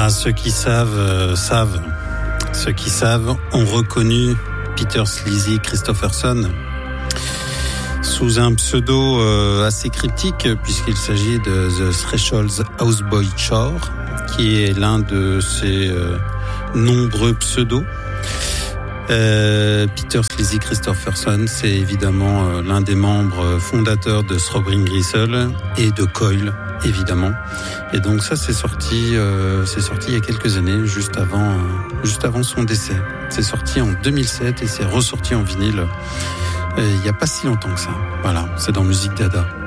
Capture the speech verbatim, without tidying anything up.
Ah, ceux qui savent, euh, savent. Ceux qui savent ont reconnu Peter Sleazy Christopherson sous un pseudo euh, assez cryptique, puisqu'il s'agit de The Threshold's Houseboy Chore, qui est l'un de ses euh, nombreux pseudos. Euh, Peter Sleazy Christopherson, c'est évidemment euh, l'un des membres fondateurs de Throbbing Gristle et de Coil, évidemment. Et donc ça, c'est sorti, euh, c'est sorti il y a quelques années, juste avant, euh, juste avant son décès. C'est sorti en deux mille sept et c'est ressorti en vinyle euh, il y a pas si longtemps que ça. Voilà, c'est dans Musique Dada.